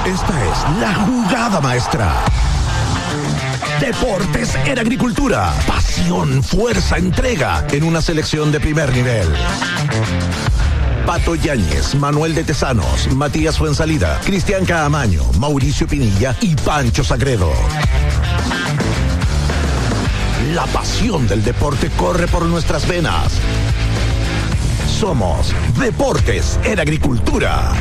Esta es la jugada maestra. Deportes en agricultura. Pasión, fuerza, entrega en una selección de primer nivel. Pato Yáñez, Manuel de Tesanos, Matías Fuensalida, Cristian Caamaño, Mauricio Pinilla y Pancho Sagredo. La pasión del deporte corre por nuestras venas. Somos Deportes en Agricultura.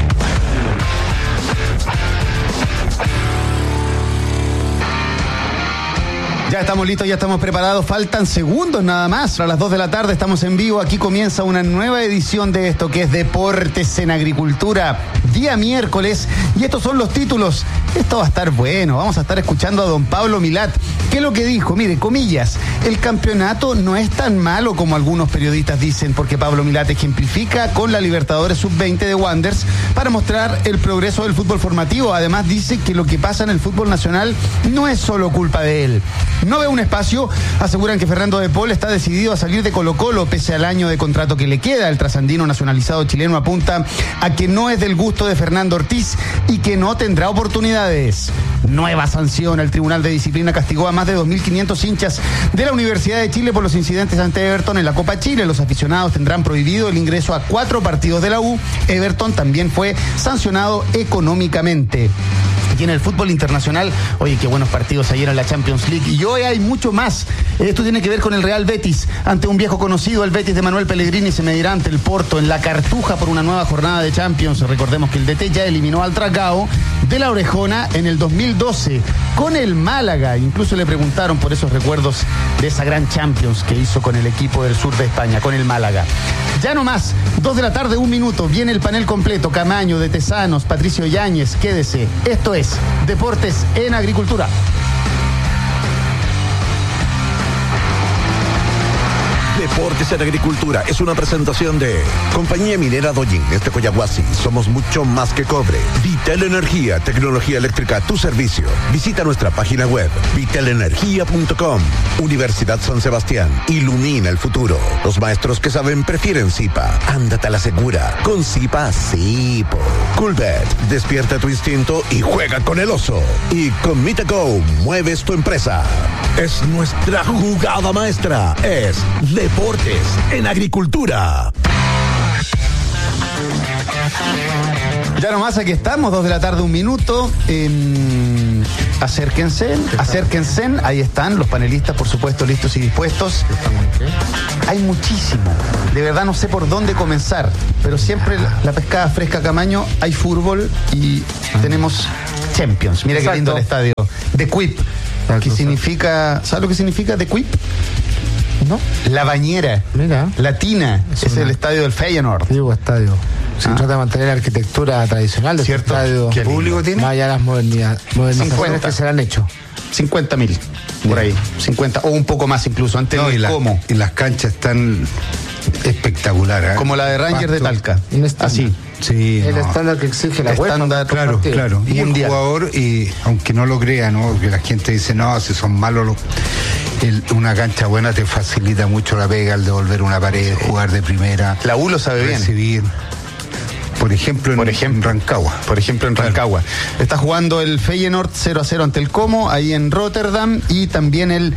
Ya estamos listos, ya estamos preparados. Faltan segundos nada más. A las 2 de la tarde estamos en vivo. Aquí comienza una nueva edición de esto que es Deportes en Agricultura. Día miércoles. Y estos son los títulos. Esto va a estar bueno. Vamos a estar escuchando a don Pablo Milat. ¿Qué es lo que dijo? Mire, comillas. El campeonato no es tan malo como algunos periodistas dicen, porque Pablo Milat ejemplifica con la Libertadores Sub-20 de Wanderers para mostrar el progreso del fútbol formativo. Además dice que lo que pasa en el fútbol nacional no es solo culpa de él. No ve un espacio, aseguran que Fernando de Paul está decidido a salir de Colo-Colo pese al año de contrato que le queda. El trasandino nacionalizado chileno apunta a que no es del gusto de Fernando Ortiz y que no tendrá oportunidades. Nueva sanción. El Tribunal de Disciplina castigó a más de 2.500 hinchas de la Universidad de Chile por los incidentes ante Everton en la Copa Chile. Los aficionados tendrán prohibido el ingreso a 4 partidos de la U. Everton también fue sancionado económicamente. Y en el fútbol internacional, oye, qué buenos partidos ayer en la Champions League. Y hoy hay mucho más. Esto tiene que ver con el Real Betis. Ante un viejo conocido, el Betis de Manuel Pellegrini se medirá ante el Porto en la Cartuja por una nueva jornada de Champions. Recordemos que el DT ya eliminó al Dragao de la Orejona en el 2012 con el Málaga. Incluso le preguntaron por esos recuerdos de esa gran Champions que hizo con el equipo del sur de España, con el Málaga. Ya no más, 2 de la tarde, 1 minuto. Viene el panel completo. Camaño, de Tesanos, Patricio Yáñez. Quédese. Esto es Deportes en Agricultura. Deportes en Agricultura es una presentación de Compañía Minera Doyin de Coyahuasi. Somos mucho más que cobre. Vitel Energía, tecnología eléctrica a tu servicio. Visita nuestra página web vitelenergia.com. Universidad San Sebastián. Ilumina el futuro. Los maestros que saben prefieren Zipa. Ándate a la segura. Con Zipa, sí. Coolbet, despierta tu instinto y juega con el oso. Y con MitaGo, mueves tu empresa. Es nuestra jugada maestra. Es Deportes en Agricultura. Ya nomás, aquí estamos, 2 de la tarde, 1 minuto. Acérquense, ahí están los panelistas, por supuesto, listos y dispuestos. Hay muchísimo, de verdad no sé por dónde comenzar, pero siempre la pescada fresca Camaño, hay fútbol y tenemos Champions. Mira qué lindo el estadio. The Quip, que significa, ¿sabes lo que significa The Quip? ¿No? La bañera. Mira. Latina. Es el estadio del Feyenoord. Antiguo estadio. Se trata de mantener la arquitectura tradicional de este estadio. ¿Qué público tiene? Más allá de las modernizaciones que se le han hecho. 50.000, por ahí. 50, o un poco más incluso. Antes no, y las canchas están espectaculares. Como la de Rangers de Talca. Así. Sí, el estándar que exige la UEFA. Claro. Y el jugador, y aunque no lo crea, ¿no? Que la gente dice, no, si son malos una cancha buena te facilita mucho la pega, el devolver una pared, jugar de primera. La U lo sabe recibir. Bien. Por ejemplo, en Rancagua. Por ejemplo, en Rancagua. Está jugando el Feyenoord 0-0 ante el Como, ahí en Rotterdam, y también el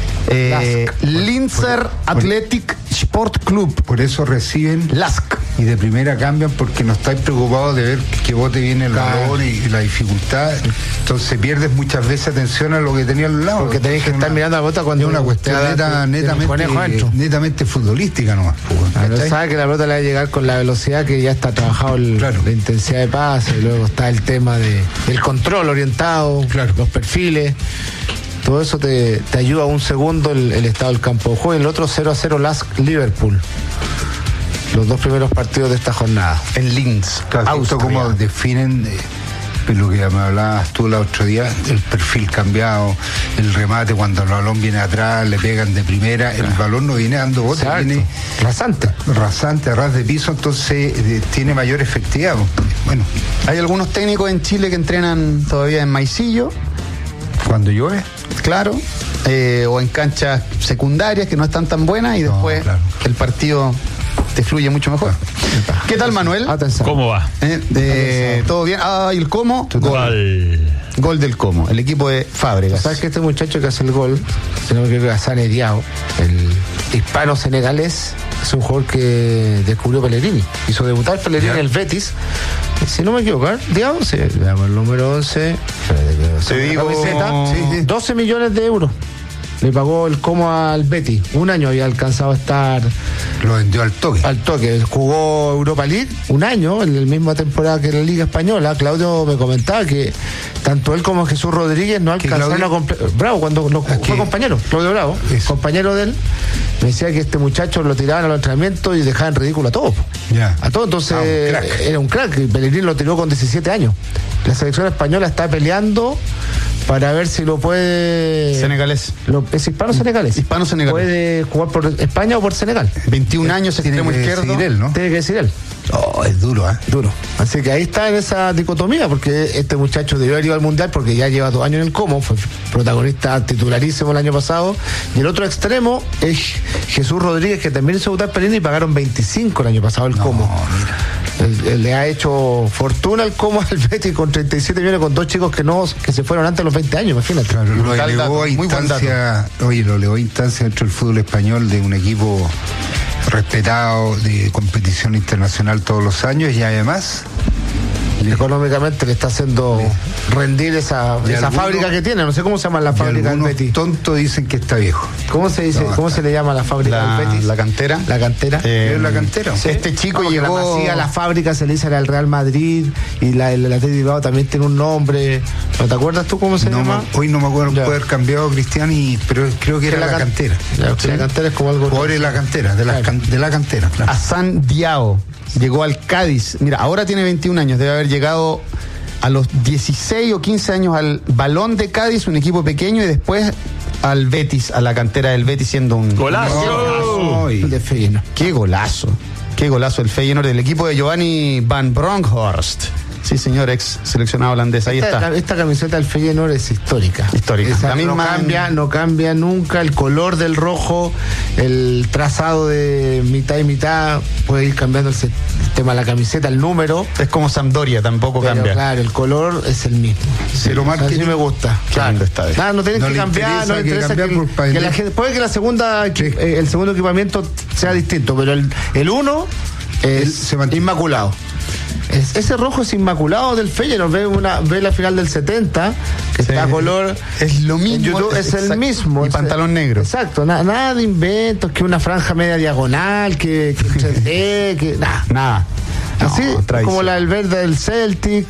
Linzer Athletic Sport Club. Por eso reciben LASK. Y de primera cambian porque no estáis preocupados de ver que bote bien el balón y la dificultad. Entonces pierdes muchas veces atención a lo que tenía al lado. Porque tenéis que estar mirando la pelota cuando es una cuestión netamente futbolística nomás. Sabe que la pelota le va a llegar con la velocidad que ya está trabajado la intensidad de pase, y luego está el tema del control orientado, los perfiles. Todo eso te ayuda un segundo el estado del campo de juego. El otro 0-0 LASK Liverpool. Los 2 primeros partidos de esta jornada. En Linz. Justo como definen lo que me hablabas tú el otro día, el perfil cambiado, el remate cuando el balón viene atrás, le pegan de primera, el balón no viene dando bote, viene rasante, a ras de piso, entonces tiene mayor efectividad. Bueno, hay algunos técnicos en Chile que entrenan todavía en maicillo. Cuando llueve. Claro. O en canchas secundarias que no están tan buenas y después el partido te fluye mucho mejor. ¿Qué tal, Manuel? Atención. ¿Cómo va? ¿Todo bien? ¿Y el Como? Gol. Gol del Como, el equipo de Fábregas. ¿Sabes que este muchacho que hace el gol, si no me equivoco, Hassan Diao, el hispano-senegalés, es un jugador que descubrió Pellegrini? Hizo debutar Pellegrini en el Betis. Si no me equivoco, Diao, sí, veamos el número 11. Te digo, camiseta, 12 millones de euros. Le pagó el Como al Betis. Un año había alcanzado a estar. Lo vendió al toque. Al toque. Jugó Europa League un año, en la misma temporada que la Liga Española. Claudio me comentaba que tanto él como Jesús Rodríguez no alcanzaron a completar. Bravo, cuando fue compañero, Claudio Bravo, compañero de él, me decía que este muchacho lo tiraban a los entrenamientos y dejaban ridículo a todos. Ya. A todos, entonces era un crack. Pellegrini lo tiró con 17 años. La selección española está peleando para ver si lo puede. Senegalés. Es hispano-senegalés. Hispano-senegalés. Puede jugar por España o por Senegal. 21 años, extremo izquierdo. Decidir él, ¿no? Tiene que decir él. Oh, es duro, ¿eh? Duro. Así que ahí está en esa dicotomía, porque este muchacho debió haber ido al Mundial porque ya lleva 2 años en el Como, fue protagonista titularísimo el año pasado. Y el otro extremo es Jesús Rodríguez, que también hizo debutar Pellegrini y pagaron 25 el año pasado el Como. Él le ha hecho fortuna el Como al Betis con 37 millones con 2 chicos que se fueron antes de los 20 años, imagínate. Claro, lo elevó a instancia, dentro del fútbol español de un equipo respetado de competición internacional todos los años y además económicamente le está haciendo rendir esa fábrica que tiene. No sé cómo se llama la fábrica del Betis. Tontos dicen que está viejo. ¿Cómo se dice? ¿Cómo se le llama la fábrica del Betis? La cantera. La cantera. ¿Es la cantera? Sí. Este chico llegó. La Masía, la fábrica se le dice al Real Madrid y el Atlético de Bilbao también tiene un nombre. ¿No te acuerdas tú cómo se llama? Hoy no me acuerdo, puede haber cambiado Cristiani, pero creo que era la cantera. La cantera es como algo. Jugadores de la cantera, de la cantera. Claro. Hassan Diao llegó al Cádiz. Mira, ahora tiene 21 años, debe haber llegado a los 16 o 15 años al Balón de Cádiz, un equipo pequeño, y después al Betis, a la cantera del Betis, siendo un ¡Golazo! De Feyenoord. Qué golazo el Feyenoord del equipo de Giovanni Van Bronckhorst. Sí, señor, ex seleccionado holandés. Ahí está. Esta camiseta del Feyenoord es histórica. La misma no cambia nunca. El color del rojo, el trazado de mitad y mitad, puede ir cambiando el tema de la camiseta, el número. Es como Sampdoria, tampoco cambia. Claro, el color es el mismo. Pero así me gusta. Claro. No tienen que cambiar, no le interesa que la gente, puede que la segunda, el segundo equipamiento sea distinto, pero el uno es inmaculado. Ese rojo es inmaculado del Feyenoord. Ve la final del 70, que está a color. Es lo mismo. En YouTube es el mismo. Y pantalón negro. Exacto. Nada de inventos, que una franja media diagonal, que 3D, que nada. Así como la del verde del Celtic.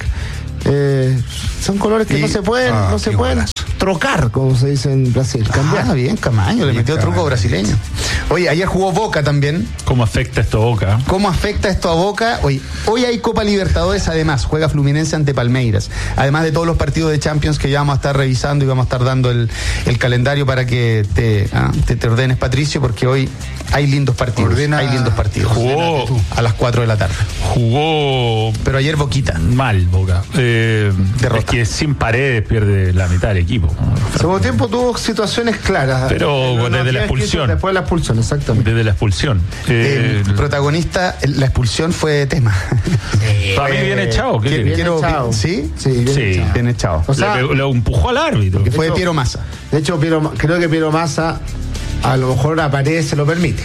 Son colores que no se pueden trocar, como se dice en Brasil. Bien, Camaño, le metió truco brasileño. Oye, ayer jugó Boca también. ¿Cómo afecta esto a Boca? ¿Cómo afecta esto a Boca? Hoy hay Copa Libertadores, además, juega Fluminense ante Palmeiras. Además de todos los partidos de Champions que ya vamos a estar revisando y vamos a estar dando el calendario para que te ordenes, Patricio, porque hoy hay lindos partidos. Jugó a las 4 de la tarde. Pero ayer Boquita. Mal Boca. Derrota. Es que sin Paredes pierde la mitad del equipo. Segundo tiempo tuvo situaciones claras. Pero desde la expulsión. Después de la expulsión, exactamente. Desde la expulsión. El protagonista, la expulsión fue de tema. Para mí bien echado. ¿Sí? Sí. Bien echado. O sea, lo empujó al árbitro. Que fue de Piero Massa. De hecho, creo que Piero Massa a lo mejor a Paredes se lo permite.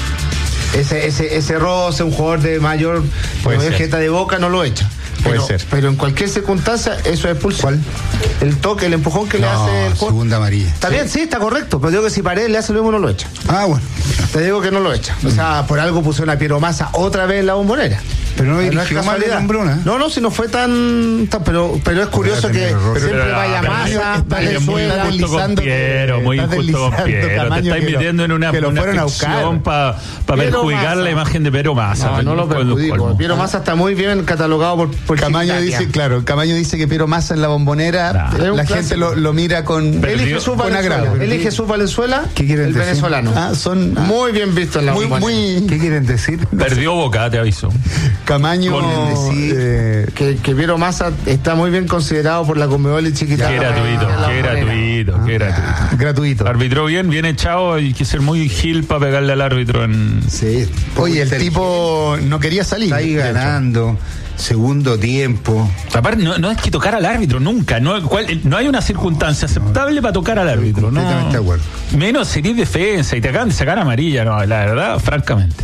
Ese roce, un jugador de mayor jeta de Boca no lo echa. Puede ser. Pero en cualquier circunstancia, eso es expulsión. ¿Cuál? El toque, el empujón que le hace el segunda amarilla. Está bien, sí, está correcto. Pero digo que si Paredes le hace lo mismo, no lo echa. Bueno. Te digo que no lo echa. O sea, por algo pusieron a Piero Massa otra vez en la Bombonera. Pero no dirigió mal la Hombrona. No, si no fue tan pero es curioso que siempre vaya Massa, Venezuela, muy injusto con Piero. Te está metiendo en una ficción para perjudicar la imagen de Piero Massa. No lo perjudico. Piero Massa está muy bien catalogado por Camaño dice, Camaño dice que Piero Massa en la Bombonera, la gente lo mira con agrado. Él y Jesús Valenzuela, ¿qué quieren decir? Venezolano. Son muy bien vistos en la Bombonera. ¿Qué quieren decir? Perdió Boca, te aviso. Camaño, que Piero Massa está muy bien considerado por la Conmebol y Chiquitapia. Qué gratuito. Arbitró bien echado, hay que ser muy gil para pegarle al árbitro Sí. Oye, el tipo no quería salir. Está ahí ganando. Segundo tiempo. Aparte, no es que tocar al árbitro nunca. No hay una circunstancia aceptable para tocar al árbitro. Completamente de acuerdo. Menos si eres defensa y te acaban de sacar amarilla. No, la verdad, francamente.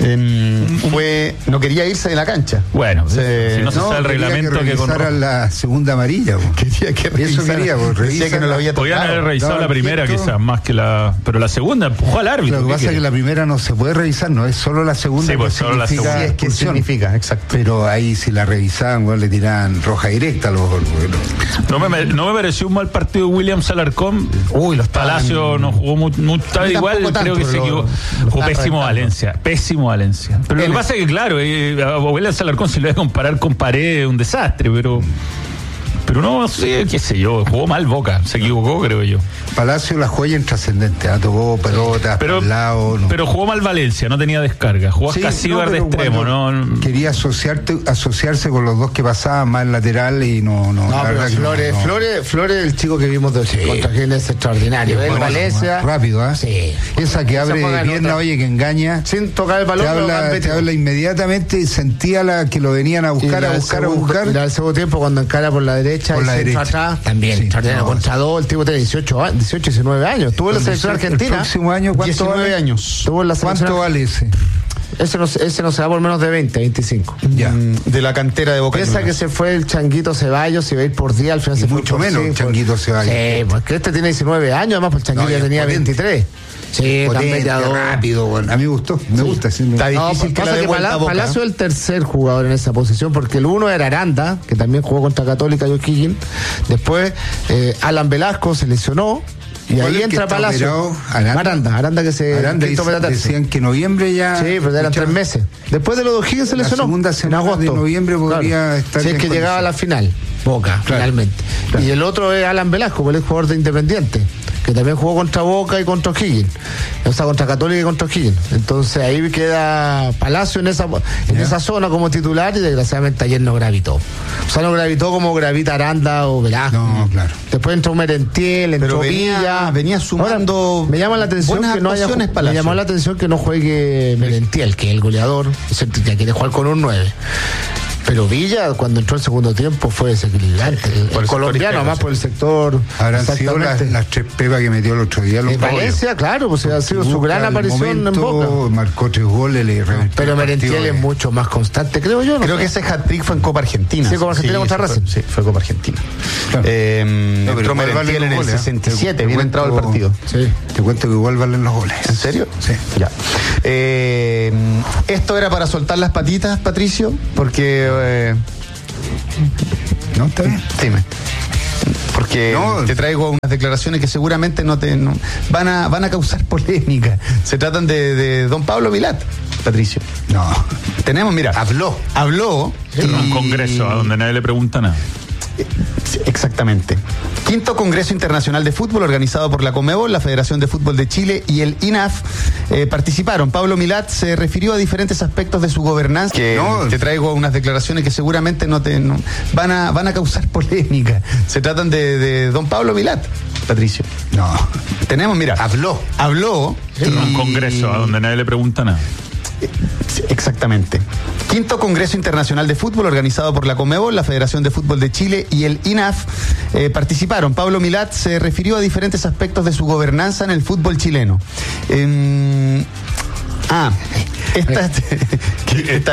No quería irse de la cancha. Bueno, si no se sabe el reglamento que con la segunda amarilla. Quería que revisara. Eso quería, decía que no lo había tocado. Podían haber revisado la primera quizás, más que la... Pero la segunda empujó al árbitro. Lo que pasa es que la primera no se puede revisar, no es solo la segunda. Sí, pues solo la segunda. Sí, es que significa, exacto. Pero ahí si la revisaban, le tiraban roja directa a los No me pareció un mal partido de Williams Alarcón. Los Palacio no jugó mucho, estaba igual, creo que se equivocó. Jugó pésimo Valencia. Pero lo que pasa es que, claro, a Williams Alarcón se lo voy a comparar con Paredes, un desastre, pero no sé, qué sé yo, jugó mal Boca, se equivocó, creo yo. Palacio la joya intrascendente, tocó pelotas por el lado. No. Pero jugó mal Valencia, no tenía descarga, jugó Casíbar de extremo, ¿no? Quería asociarse con los dos que pasaban más lateral y no. Flores, el chico que vimos contra Gil es extraordinario. En Valencia. Rápido, ¿eh? Sí. Esa que abre de pierna, que engaña. Sin tocar el balón, te habla inmediatamente y sentía que lo venían a buscar. Mira, al segundo tiempo, cuando encara por la derecha, por la derecha atrás, también contra dos, el tipo tiene 18, 19 años. Tuvo en la selección argentina. El próximo año, ¿cuánto 19 años. Tuvo en la selección. ¿Cuánto vale ese? Ese no se da por menos de 20, 25. Ya. De la cantera de Boca. Piensa que se fue el Changuito Ceballos, iba a ir por día, al final se fue mucho menos el Changuito Ceballos. Sí, porque este tiene 19 años, además, pues el Changuito ya tenía 23. Sí, potente, rápido, bueno. A mí me gusta. Está difícil que Palacio es el tercer jugador en esa posición, porque el uno era Aranda, que también jugó contra Católica y O'Higgins. Después Alan Velasco se lesionó. Y ahí entra Palacio. Aranda que se decían que noviembre ya. Sí, pero eran 3 meses. Después de los dos O'Higgins se lesionó. La segunda semana de noviembre podría estar. Si es que llegaba a la final, Boca, finalmente. Claro. Y el otro es Alan Velasco, que es jugador de Independiente, que también jugó contra Boca y contra O'Higgins, o sea, contra Católica y contra O'Higgins. Entonces ahí queda Palacio en esa zona como titular, y desgraciadamente ayer no gravitó. O sea, no gravitó como gravita Aranda o Velasco. No, claro. Después entró Merentiel, entró Villa. Venía sumando. Ahora, me llama la atención que no haya. Me llamó la atención que no juegue Merentiel, que es el goleador, ya quiere jugar con un 9. Pero Villa, cuando entró el segundo tiempo, fue desequilibrante. El colombiano, más por el sector. Habrán sido las 3 pepas que metió el otro día. En Valencia, claro, pues ha sido su gran aparición en Boca. Marcó 3 goles, pero Merentiel es mucho más constante, creo yo. Creo que ese hat-trick fue en Copa Argentina. Sí, Copa Argentina contra Racing. Sí, fue Copa Argentina. Claro. Entró Merentiel en el 67, bien entrado el partido. Sí. Te cuento que igual valen los goles. ¿En serio? Sí. Ya. Esto era para soltar las patitas, Patricio, porque... No, está bien. Dime. Porque te traigo unas declaraciones que seguramente van a causar polémica. Se tratan de don Pablo Milat, Patricio. No. Tenemos, mira. Habló. En un congreso a donde nadie le pregunta nada. Exactamente. 5º Congreso Internacional de Fútbol organizado por la Conmebol, la Federación de Fútbol de Chile y el INAF participaron. Pablo Milat se refirió a diferentes aspectos de su gobernanza. Te traigo unas declaraciones que seguramente van a causar polémica. Se tratan de don Pablo Milat, Patricio. No. Tenemos, mira. Habló. En un congreso a donde nadie le pregunta nada. Exactamente. 5º Congreso Internacional de Fútbol organizado por la Conmebol, la Federación de Fútbol de Chile y el INAF participaron. Pablo Milat se refirió a diferentes aspectos de su gobernanza en el fútbol chileno. Esta